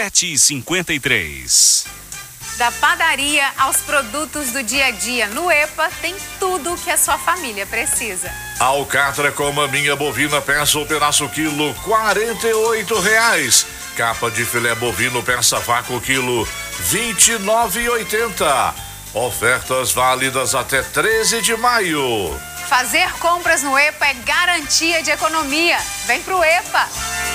7h53. Da padaria aos produtos do dia a dia, no EPA tem tudo o que a sua família precisa. Alcatra com maminha bovina peça ou pedaço quilo, R$ 48. Capa de filé bovino peça vácuo quilo, R$ 29,80. Ofertas válidas até 13 de maio. Fazer compras no EPA é garantia de economia. Vem pro EPA!